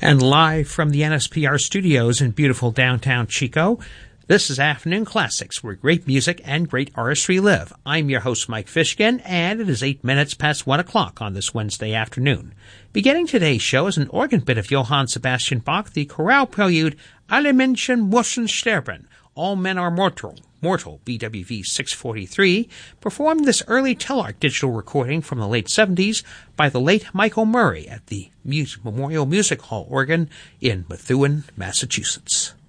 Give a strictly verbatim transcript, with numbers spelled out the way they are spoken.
And live from the N S P R studios in beautiful downtown Chico, this is Afternoon Classics, where great music and great artistry live. I'm your host, Mike Fishkin, and it is eight minutes past one o'clock on this Wednesday afternoon. Beginning today's show is an organ bit of Johann Sebastian Bach, the chorale prelude, Alle Menschen müssen sterben, All Men Are Mortal, Mortal, B W V six forty-three, performed this early Telarc digital recording from the late seventies by the late Michael Murray at the Mus- Memorial Music Hall organ in Methuen, Massachusetts.